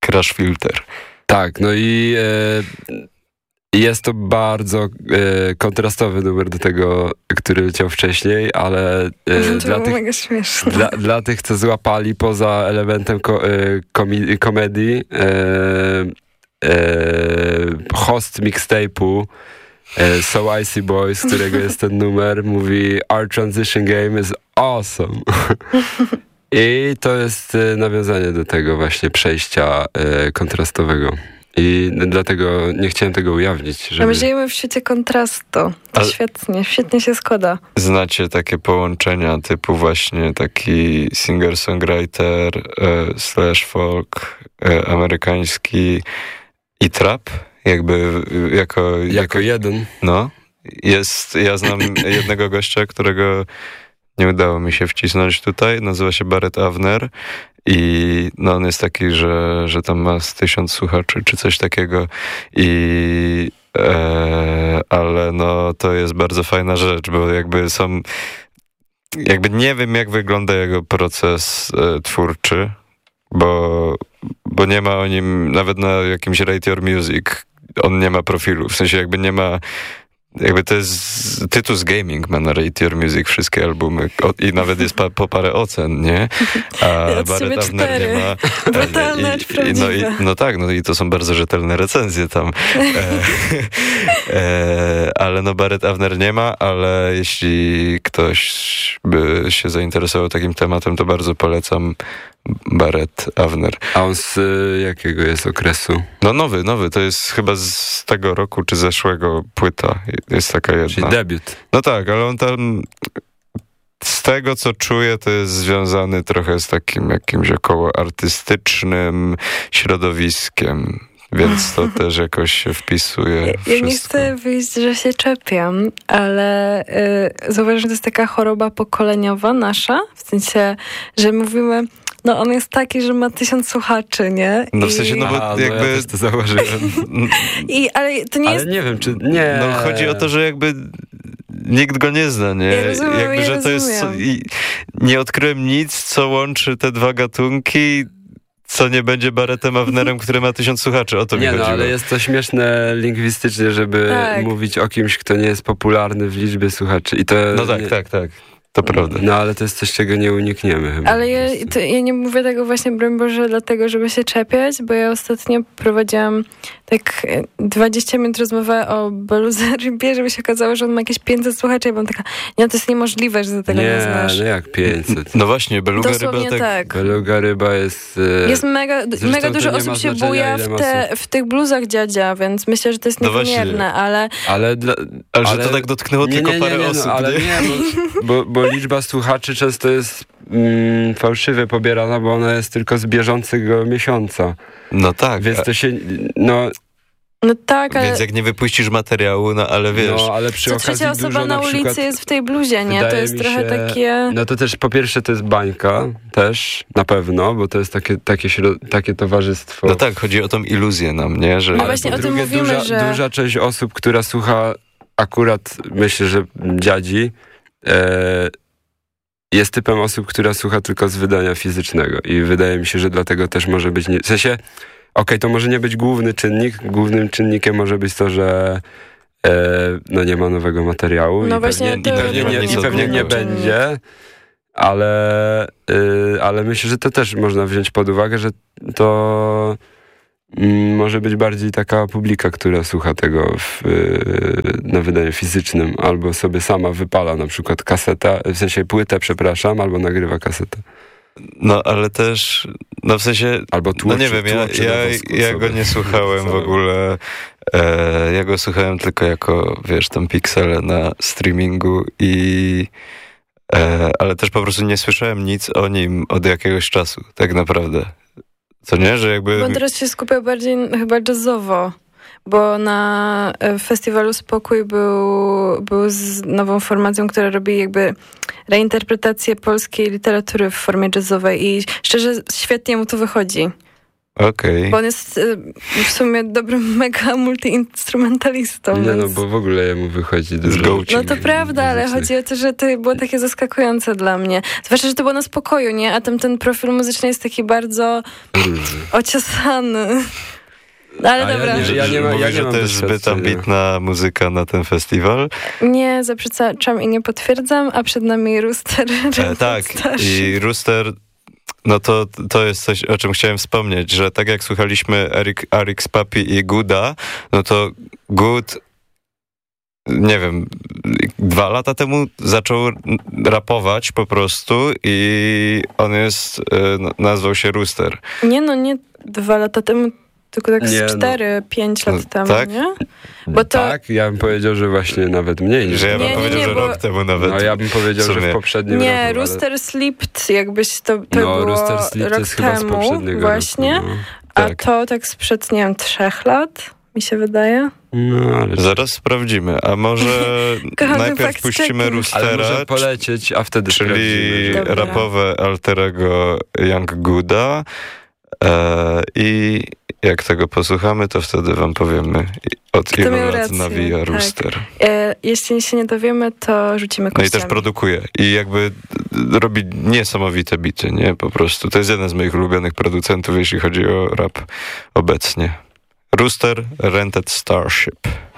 Crash Filter. Tak, no i jest to bardzo kontrastowy numer do tego, który leciał wcześniej, ale dla tych, co złapali poza elementem komedii, host mixtape'u So Icy Boy, z którego jest ten numer, mówi Our transition game is awesome. I to jest nawiązanie do tego właśnie przejścia kontrastowego. I dlatego nie chciałem tego ujawnić. Żeby... My żyjemy w świecie kontrastu. To świetnie się składa. Znacie takie połączenia typu właśnie taki singer-songwriter slash folk amerykański i trap? Jakby jako jeden. No. Ja znam jednego gościa, którego nie udało mi się wcisnąć tutaj. Nazywa się Barrett Avner i no on jest taki, że tam ma 1000 słuchaczy czy coś takiego ale no to jest bardzo fajna rzecz, bo jakby nie wiem, jak wygląda jego proces twórczy, bo nie ma o nim nawet na jakimś Rate Your Music, on nie ma profilu, w sensie jakby nie ma. Jakby to jest Tytus Gaming ma na Rate Your Music wszystkie albumy i nawet jest po parę ocen, nie? A Barrett Avner nie ma. Brutalne, prawdziwe. No tak, no i to są bardzo rzetelne recenzje tam. Ale no Barrett Avner nie ma, ale jeśli ktoś by się zainteresował takim tematem, to bardzo polecam Barrett Avner. A on z jakiego jest okresu? No nowy, to jest chyba z tego roku czy zeszłego płyta. Jest taka jedna. Czyli debiut. No tak, ale on tam z tego, co czuję, to jest związany trochę z takim jakimś około artystycznym środowiskiem, więc to też jakoś się wpisuje. Ja nie chcę wyjść, że się czepiam, ale zauważam, że to jest taka choroba pokoleniowa nasza, w sensie, że mówimy, no on jest taki, że ma 1000 słuchaczy, nie? No w sensie, no bo jakby... No ja też to zauważyłem. Ale to nie jest... Ale nie wiem, czy... Nie. No chodzi o to, że jakby nikt go nie zna, nie? Ja rozumiem, jakby, że to jest... Nie odkryłem nic, co łączy te dwa gatunki, co nie będzie Barrettem Avnerem, który ma 1000 słuchaczy. O to mi chodziło. No, ale jest to śmieszne lingwistycznie, żeby mówić o kimś, kto nie jest popularny w liczbie słuchaczy. I to no tak. To prawda. No ale to jest coś, czego nie unikniemy chyba. Ale ja nie mówię tego właśnie, broń Boże, dlatego, żeby się czepiać, bo ja ostatnio prowadziłam tak 20 minut rozmowę o Beluga Rybie, żeby się okazało, że on ma jakieś 500 słuchaczy. Ja byłam taka, nie, to jest niemożliwe, że do tego nie znasz. Nie, jak 500. No właśnie, Beluga Ryba tak. Beluga Ryba jest... Jest mega dużo osób się buja w tych bluzach dziadzia, więc myślę, że to jest niewymierne, ale... że to tak dotknęło tylko parę osób. No, ale nie, bo liczba słuchaczy często jest fałszywie pobierana, bo ona jest tylko z bieżącego miesiąca. No tak. Więc to się... No tak, ale... Więc jak nie wypuścisz materiału, no ale wiesz... No, ale przy okazji trzecia osoba dużo, na ulicy jest w tej bluzie, nie? To jest trochę takie... No to też po pierwsze to jest bańka, też, na pewno, bo to jest takie towarzystwo. No tak, chodzi o tą iluzję nam, nie? Że... No właśnie o tym mówimy, duża część osób, która słucha akurat, myślę, że dziadzi, jest typem osób, która słucha tylko z wydania fizycznego i wydaje mi się, że dlatego też może być... W sensie, to może nie być główny czynnik. Głównym czynnikiem może być to, że nie ma nowego materiału no i właśnie pewnie nie będzie, ale myślę, że to też można wziąć pod uwagę, że to może być bardziej taka publika, która słucha tego na wydaniu fizycznym, albo sobie sama wypala na przykład kasetę, w sensie płytę, albo nagrywa kasetę. No, ale też, no w sensie, albo nie wiem, ja go nie słuchałem w ogóle, ja go słuchałem tylko jako, wiesz, tam piksele na streamingu ale też po prostu nie słyszałem nic o nim od jakiegoś czasu, tak naprawdę. Co nie, że jakby... Bo on teraz się skupia bardziej chyba jazzowo, bo na festiwalu Spokój był z nową formacją, która robi jakby reinterpretację polskiej literatury w formie jazzowej i szczerze świetnie mu to wychodzi. Okej. Bo on jest w sumie dobrym mega multiinstrumentalistą. Nie, więc... no bo w ogóle jemu wychodzi dużo. No to prawda, ale chodzi o to, że to było takie zaskakujące dla mnie. Zwłaszcza, że to było na spokoju, nie? A ten profil muzyczny jest taki bardzo ociosany. Ale dobra. Mówisz, że to jest zbyt ambitna muzyka na ten festiwal? Nie, zaprzeczam i nie potwierdzam, a przed nami Rooster. Tak, i Rooster, no to jest coś, o czym chciałem wspomnieć, że tak jak słuchaliśmy Arix Papi i Gooda, no to Good, nie wiem, 2 lata temu zaczął rapować po prostu i on nazwał się Rooster. Nie 2 lata temu, tylko tak z 4-5 lat temu, tak? nie? Bo to... Tak, ja bym powiedział, że właśnie nawet mniej. Że ja bym powiedział, że rok temu nawet. No ja bym powiedział, że w poprzednim roku. Nie, Rooster Slipped, jakbyś to było Rooster Slipped rok jest chyba z temu poprzedniego właśnie, roku, no. A to tak sprzed, nie wiem, 3 lat, mi się wydaje. No, ale... Zaraz sprawdzimy, a może najpierw puścimy Roostera, ale może polecieć, a wtedy czyli rapowe alterego Young Gooda i jak tego posłuchamy, to wtedy wam powiemy, od ilu lat nawija Rooster. Jeśli się nie dowiemy, to rzucimy kościami. No i też produkuje. I jakby robi niesamowite bity, nie? Po prostu. To jest jeden z moich ulubionych producentów, jeśli chodzi o rap obecnie. Rooster, Rented Starship.